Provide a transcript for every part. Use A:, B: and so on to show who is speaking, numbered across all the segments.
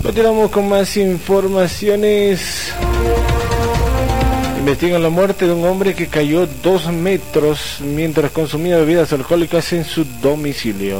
A: Continuamos con más informaciones. Investigan la muerte de un hombre que cayó 2 metros mientras consumía bebidas alcohólicas en su domicilio.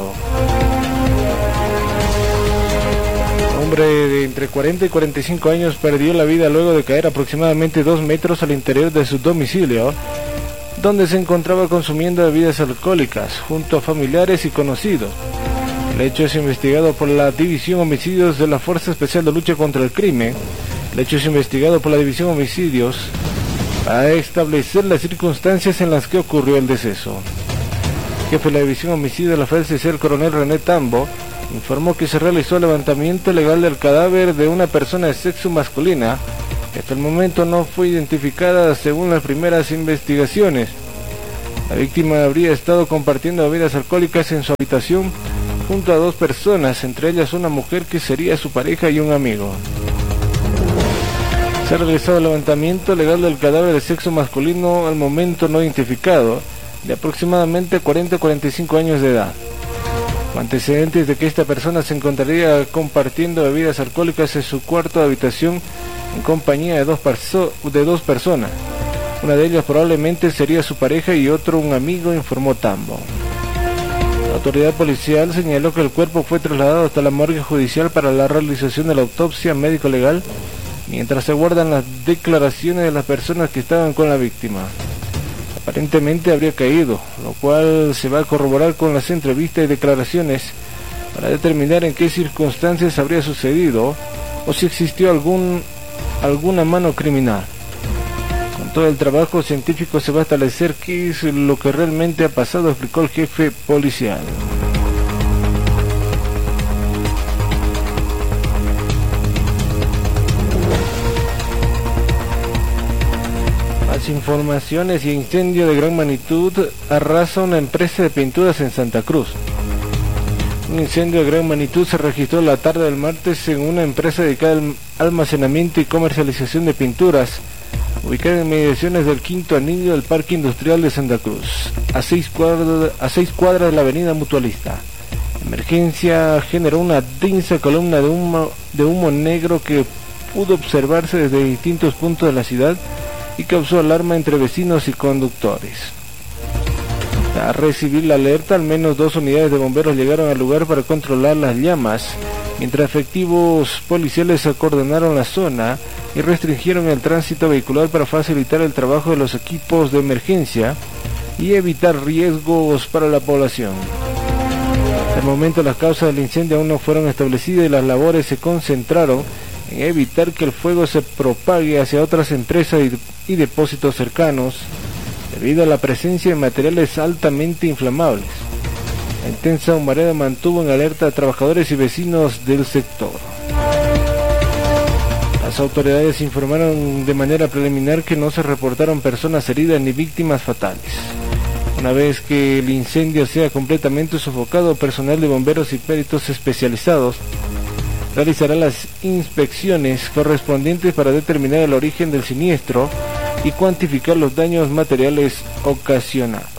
A: Un hombre de entre 40 y 45 años perdió la vida luego de caer aproximadamente 2 metros al interior de su domicilio, donde se encontraba consumiendo bebidas alcohólicas junto a familiares y conocidos. El hecho es investigado por la División Homicidios de la Fuerza Especial de Lucha contra el Crimen. El hecho es investigado por la División Homicidios para establecer las circunstancias en las que ocurrió el deceso. El jefe de la División Homicidios de la Fuerza Especial, el coronel René Tambo, informó que se realizó el levantamiento legal del cadáver de una persona de sexo masculina que hasta el momento no fue identificada según las primeras investigaciones. La víctima habría estado compartiendo bebidas alcohólicas en su habitación junto a 2 personas, entre ellas una mujer que sería su pareja y un amigo. Se ha realizado el levantamiento legal del cadáver de sexo masculino al momento no identificado, de aproximadamente 40 a 45 años de edad. Con antecedentes de que esta persona se encontraría compartiendo bebidas alcohólicas en su cuarto de habitación en compañía de dos personas. Una de ellas probablemente sería su pareja y otro un amigo, informó Tambo. La autoridad policial señaló que el cuerpo fue trasladado hasta la morgue judicial para la realización de la autopsia médico-legal, mientras se guardan las declaraciones de las personas que estaban con la víctima. Aparentemente habría caído, lo cual se va a corroborar con las entrevistas y declaraciones para determinar en qué circunstancias habría sucedido o si existió alguna mano criminal. Con todo el trabajo científico se va a establecer qué es lo que realmente ha pasado, explicó el jefe policial. Más informaciones. Y incendio de gran magnitud arrasa una empresa de pinturas en Santa Cruz. Un incendio de gran magnitud se registró la tarde del martes en una empresa dedicada al almacenamiento y comercialización de pinturas, ubicada en mediaciones del Quinto Anillo del Parque Industrial de Santa Cruz, a 6 cuadras de la avenida Mutualista. La emergencia generó una densa columna de humo negro que pudo observarse desde distintos puntos de la ciudad y causó alarma entre vecinos y conductores. Al recibir la alerta, al menos 2 unidades de bomberos llegaron al lugar para controlar las llamas, mientras efectivos policiales acordonaron la zona y restringieron el tránsito vehicular para facilitar el trabajo de los equipos de emergencia y evitar riesgos para la población. Hasta el momento las causas del incendio aún no fueron establecidas y las labores se concentraron en evitar que el fuego se propague hacia otras empresas y depósitos cercanos, debido a la presencia de materiales altamente inflamables. La intensa humareda mantuvo en alerta a trabajadores y vecinos del sector. Las autoridades informaron de manera preliminar que no se reportaron personas heridas ni víctimas fatales. Una vez que el incendio sea completamente sofocado, personal de bomberos y peritos especializados realizará las inspecciones correspondientes para determinar el origen del siniestro y cuantificar los daños materiales ocasionados.